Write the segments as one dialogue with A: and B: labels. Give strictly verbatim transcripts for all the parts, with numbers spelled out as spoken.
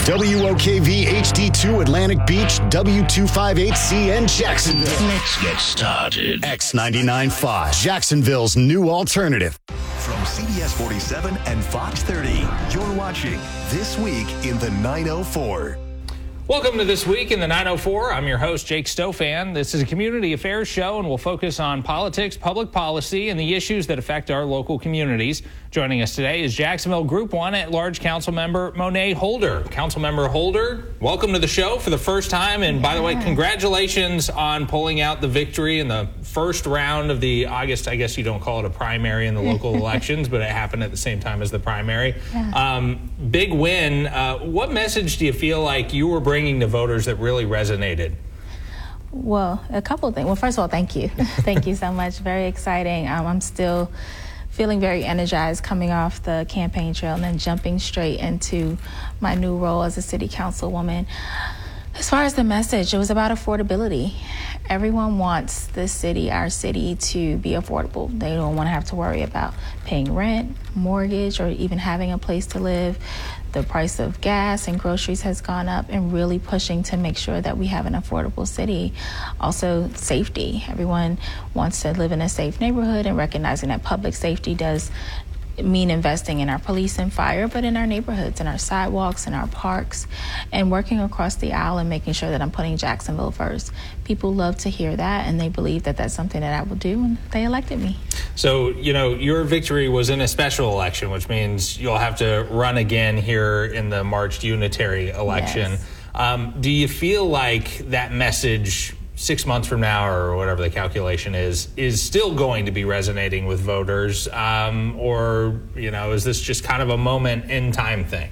A: W O K V H D two Atlantic Beach, W two fifty-eight C N Jacksonville.
B: Let's get started.
A: X ninety-nine point five, Jacksonville's new alternative.
C: From C B S forty-seven and Fox thirty, you're watching This Week in the nine oh four.
D: Welcome to This Week in the nine oh four. I'm your host, Jake Stofan. This is a community affairs show, and we'll focus on politics, public policy, and the issues that affect our local communities. Joining us today is Jacksonville Group one at-large council member Monet Holder. Councilmember Holder, welcome to the show for the first time. And by the way, congratulations on pulling out the victory in the first round of the August, I guess you don't call it a primary in the local elections, but it happened at the same time as the primary.
E: Yeah.
D: Um, big win. Uh, what message do you feel like you were bringing to voters that really resonated?
E: Well, a couple of things. Well, first of all, thank you. Thank you so much. Very exciting. Um, I'm still feeling very energized coming off the campaign trail and then jumping straight into my new role as a city councilwoman. As far as the message, it was about affordability. Everyone wants this city, our city, to be affordable. They don't want to have to worry about paying rent, mortgage, or even having a place to live. The price of gas and groceries has gone up, and really pushing to make sure that we have an affordable city. Also, safety. Everyone wants to live in a safe neighborhood, and recognizing that public safety does mean investing in our police and fire, but in our neighborhoods, in our sidewalks, in our parks, and working across the aisle and making sure that I'm putting Jacksonville first. People love to hear that, and they believe that that's something that I will do, and they elected me.
D: So, you know, your victory was in a special election, which means you'll have to run again here in the March unitary election.
E: Yes.
D: Um, do you feel like that message six months from now, or whatever the calculation is, is still going to be resonating with voters? Um, or, you know, is this just kind of a moment in time thing?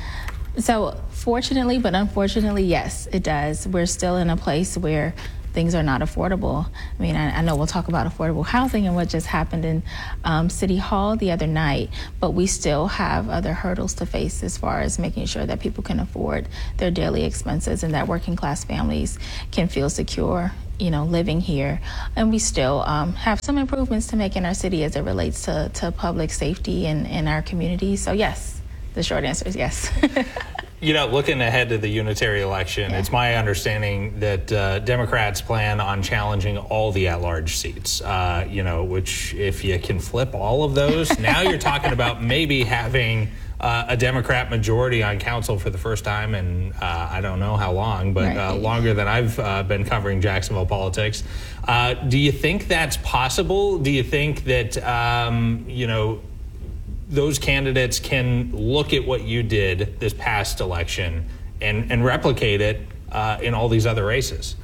E: So fortunately, but unfortunately, yes, it does. We're still in a place where things are not affordable. I mean, I, I know we'll talk about affordable housing and what just happened in um, City Hall the other night, but we still have other hurdles to face as far as making sure that people can afford their daily expenses and that working class families can feel secure, you know, living here. And we still um, have some improvements to make in our city as it relates to, to public safety and in our community. So yes, the short answer is yes.
D: You know, looking ahead to the unitary election, yeah. It's my understanding that uh, Democrats plan on challenging all the at-large seats, uh, you know, which if you can flip all of those, now you're talking about maybe having uh, a Democrat majority on council for the first time in uh, I don't know how long, but
E: right.
D: uh, longer than I've uh, been covering Jacksonville politics. Uh, do you think that's possible? Do you think that, um, you know, those candidates can look at what you did this past election and, and replicate it uh, in all these other races?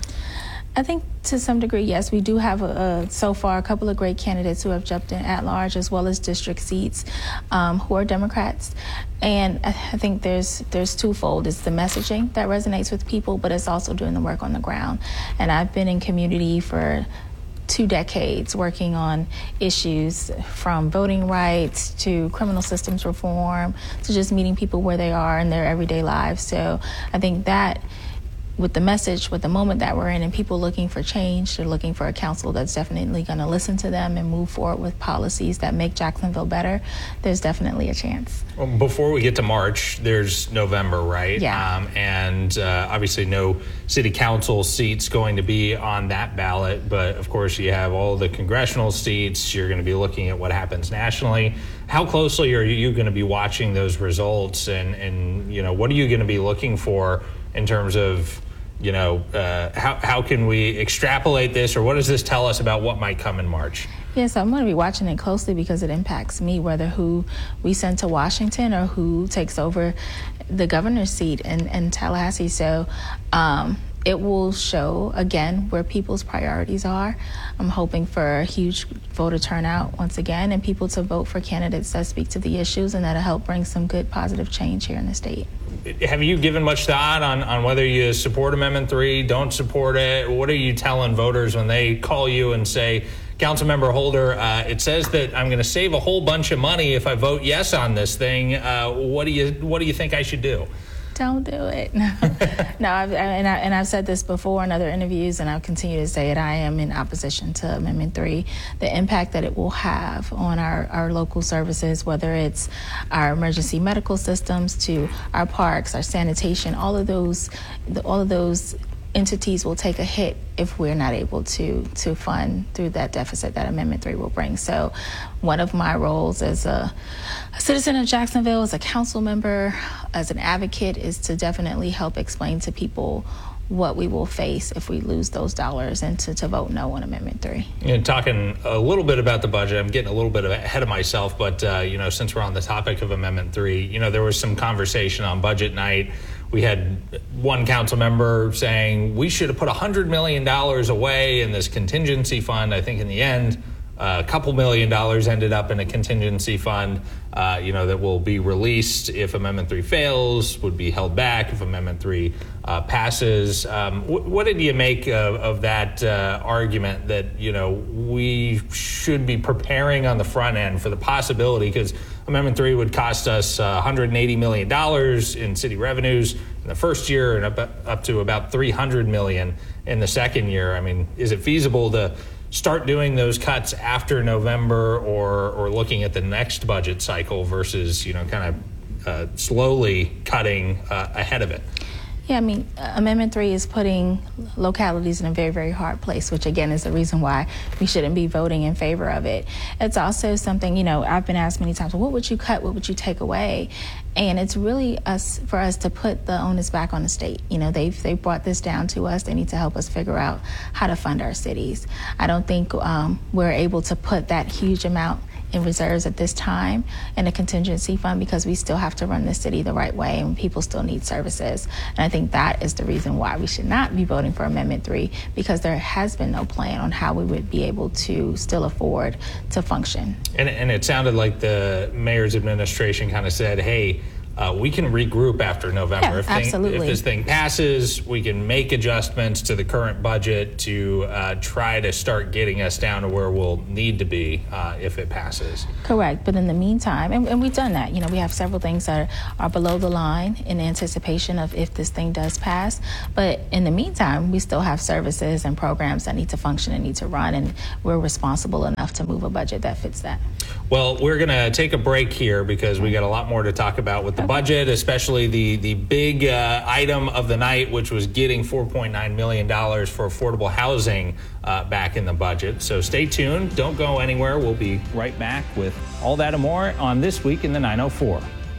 E: I think to some degree, yes. We do have a, a, so far a couple of great candidates who have jumped in at large as well as district seats um, who are Democrats. And I, I think there's there's twofold. It's the messaging that resonates with people, but it's also doing the work on the ground. And I've been in community for two decades working on issues from voting rights to criminal systems reform to just meeting people where they are in their everyday lives. So I think that with the message, with the moment that we're in and people looking for change, they're looking for a council that's definitely going to listen to them and move forward with policies that make Jacksonville better, there's definitely a chance.
D: Well, before we get to March, there's November, right?
E: Yeah.
D: Um, and uh, obviously no city council seats going to be on that ballot, but of course you have all the congressional seats. You're going to be looking at what happens nationally. How closely are you going to be watching those results, and, and you know, what are you going to be looking for in terms of, you know, uh, how, how can we extrapolate this, or what does this tell us about what might come in March?
E: Yes, I'm going to be watching it closely because it impacts me, whether who we send to Washington or who takes over the governor's seat in, in Tallahassee. So um, it will show, again, where people's priorities are. I'm hoping for a huge voter turnout once again, and people to vote for candidates that speak to the issues and that'll help bring some good positive change here in the state.
D: Have you given much thought on, on whether you support Amendment three, don't support it? What are you telling voters when they call you and say, Councilmember Holder, uh, it says that I'm going to save a whole bunch of money if I vote yes on this thing. Uh, what do you What do you think I should do?
E: Don't do it. No, no I've, and, I, and I've said this before in other interviews, and I'll continue to say it. I am in opposition to Amendment three. The impact that it will have on our, our local services, whether it's our emergency medical systems to our parks, our sanitation, all of those, the, all of those entities will take a hit if we're not able to to fund through that deficit that Amendment three will bring. So one of my roles as a, a citizen of Jacksonville, as a council member, as an advocate, is to definitely help explain to people what we will face if we lose those dollars, and to, to vote no on Amendment three.
D: And talking a little bit about the budget, I'm getting a little bit ahead of myself, but uh, you know, since we're on the topic of Amendment three, you know, there was some conversation on budget night. We had one council member saying we should have put one hundred million dollars away in this contingency fund. I think in the end, uh, a couple million dollars ended up in a contingency fund, uh, you know, that will be released if Amendment three fails, would be held back if Amendment three uh, passes. Um, wh- what did you make of, of that uh, argument that, you know, we should be preparing on the front end for the possibility, because Amendment three would cost us uh, one hundred eighty million dollars in city revenues in the first year, and up, up to about three hundred million dollars in the second year. I mean, is it feasible to start doing those cuts after November, or or looking at the next budget cycle versus, you know, kind of uh, slowly cutting uh, ahead of it?
E: Yeah, I mean, uh, Amendment three is putting localities in a very, very hard place, which again is the reason why we shouldn't be voting in favor of it. It's also something, you know, I've been asked many times, well, what would you cut? What would you take away? And it's really us for us to put the onus back on the state. You know, they've they brought this down to us. They need to help us figure out how to fund our cities. I don't think um, we're able to put that huge amount in reserves at this time in a contingency fund, because we still have to run the city the right way, and people still need services. And I think that is the reason why we should not be voting for Amendment three, because there has been no plan on how we would be able to still afford to function.
D: And, and it sounded like the mayor's administration kind of said, hey, Uh, we can regroup after November.
E: Yeah,
D: if, thing,
E: absolutely.
D: if this thing passes, we can make adjustments to the current budget to uh, try to start getting us down to where we'll need to be uh, if it passes.
E: Correct. But in the meantime, and, and we've done that, you know, we have several things that are, are below the line in anticipation of if this thing does pass. But in the meantime, we still have services and programs that need to function and need to run, and we're responsible enough to move a budget that fits that.
D: Well, we're going to take a break here because we got a lot more to talk about with the
E: Okay.
D: budget, especially the, the big uh, item of the night, which was getting four point nine million dollars for affordable housing uh, back in the budget. So stay tuned. Don't go anywhere. We'll be right back with all that and more on This Week in the nine oh four.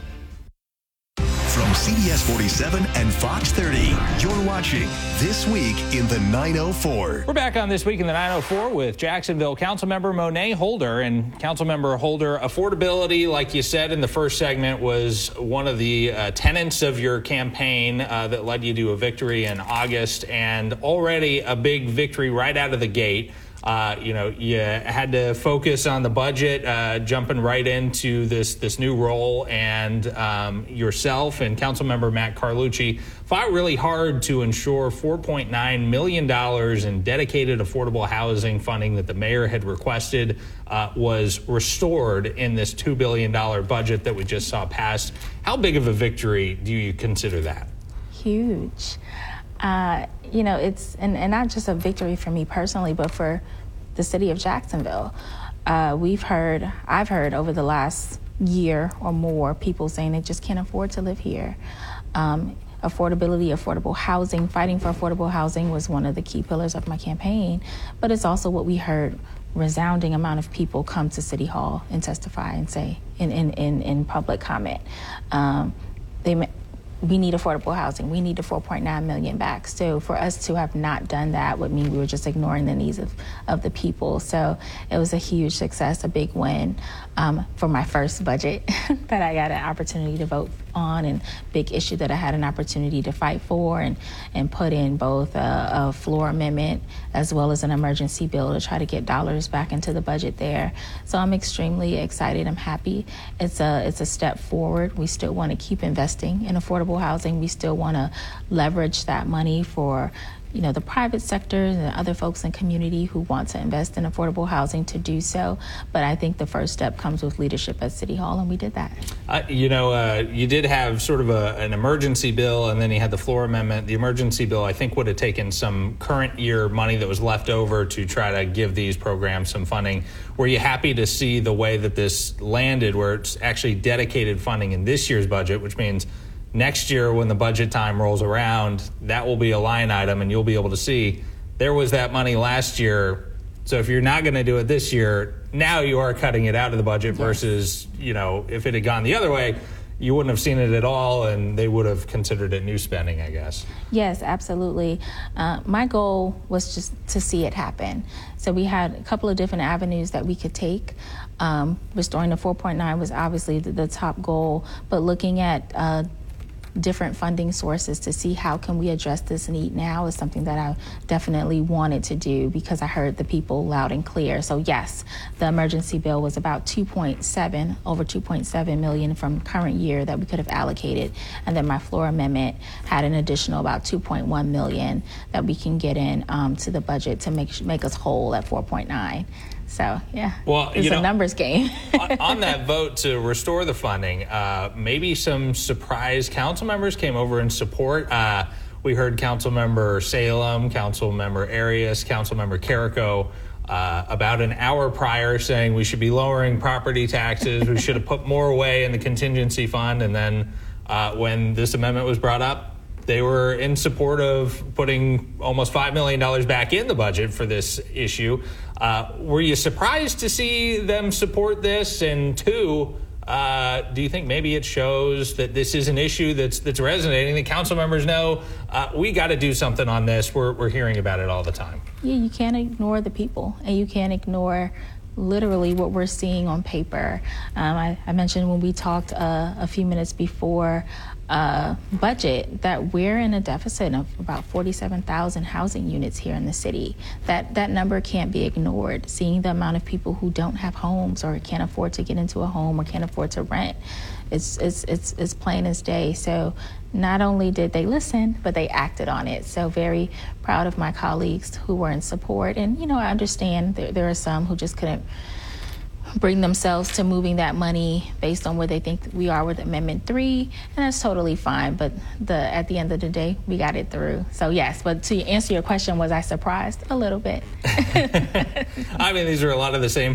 C: From C B S forty-seven and Fox thirty, you're watching This Week in the nine oh four.
D: We're back on This Week in the nine oh four with Jacksonville Councilmember Monet Holder. And Councilmember Holder, affordability, like you said in the first segment, was one of the uh, tenets of your campaign uh, that led you to a victory in August, and already a big victory right out of the gate. Uh, you know, you had to focus on the budget, uh, jumping right into this this new role, and um, yourself and Councilmember Matt Carlucci fought really hard to ensure four point nine million dollars in dedicated affordable housing funding that the mayor had requested uh, was restored in this two billion dollars budget that we just saw passed. How big of a victory do you consider that?
E: Huge. Uh, you know, it's, and, and not just a victory for me personally, but for the city of Jacksonville. Uh, we've heard, I've heard over the last year or more, people saying they just can't afford to live here. Um, affordability, affordable housing, fighting for affordable housing was one of the key pillars of my campaign, but it's also what we heard resounding amount of people come to City Hall and testify and say in, in, in, in public comment. Um, they We need affordable housing. We need the four point nine million back. So for us to have not done that would mean we were just ignoring the needs of, of the people. So it was a huge success, a big win um, for my first budget that I got an opportunity to vote on, and big issue that I had an opportunity to fight for, and, and put in both a, a floor amendment as well as an emergency bill to try to get dollars back into the budget there. So I'm extremely excited. I'm happy. It's a, it's a step forward. We still want to keep investing in affordable housing. We still want to leverage that money for you know, the private sector and other folks in community who want to invest in affordable housing to do so. But I think the first step comes with leadership at City Hall, and we did that.
D: Uh, you know, uh, you did have sort of a, an emergency bill, and then you had the floor amendment. The emergency bill, I think, would have taken some current year money that was left over to try to give these programs some funding. Were you happy to see the way that this landed, where it's actually dedicated funding in this year's budget, which means next year when the budget time rolls around, that will be a line item and you'll be able to see there was that money last year. So if you're not going to do it this year, now you are cutting it out of the budget. Yes. Versus, you know, if it had gone the other way, you wouldn't have seen it at all and they would have considered it new spending, I guess.
E: Yes, absolutely. Uh, my goal was just to see it happen. So we had a couple of different avenues that we could take. Um, restoring the four point nine was obviously the, the top goal, but looking at uh, different funding sources to see how can we address this need now is something that I definitely wanted to do because I heard the people loud and clear. So yes, the emergency bill was about two point seven, over two point seven million from current year that we could have allocated. And then my floor amendment had an additional about two point one million that we can get in um, to the budget to make make us whole at four point nine. So, yeah,
D: well,
E: it's
D: you know,
E: a numbers game.
D: on, on that vote to restore the funding, uh, maybe some surprise council members came over in support. Uh, we heard Council Member Salem, Council Member Arias, Council Member Carrico uh, about an hour prior saying we should be lowering property taxes, we should have put more away in the contingency fund. And then uh, when this amendment was brought up, they were in support of putting almost five million dollars back in the budget for this issue. Uh, were you surprised to see them support this? And two, uh, do you think maybe it shows that this is an issue that's that's resonating? The council members know uh, we got to do something on this. We're, we're hearing about it all the time.
E: Yeah, you can't ignore the people, and you can't ignore literally what we're seeing on paper. Um, I, I mentioned when we talked uh, a few minutes before uh, budget that we're in a deficit of about forty-seven thousand housing units here in the city. That that number can't be ignored. Seeing the amount of people who don't have homes or can't afford to get into a home or can't afford to rent, it's it's it's, it's plain as day. So not only did they listen, but they acted on it. So very proud of my colleagues who were in support. And, you know, I understand there, there are some who just couldn't bring themselves to moving that money based on where they think we are with Amendment three, and that's totally fine. But the at the end of the day, we got it through. So yes, but to answer your question, was I surprised? A little bit.
D: I mean, these are a lot of the same